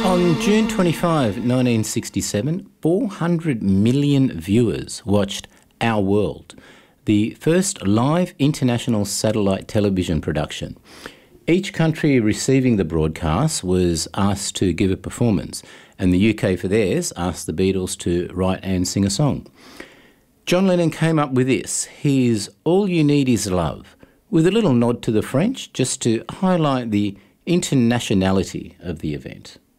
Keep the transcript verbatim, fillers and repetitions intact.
On June twenty-fifth, nineteen sixty-seven, four hundred million viewers watched Our World, the first live international satellite television production. Each country receiving the broadcast was asked to give a performance, and the U K for theirs asked the Beatles to write and sing a song. John Lennon came up with this, his All You Need Is Love, with a little nod to the French just to highlight the internationality of the event.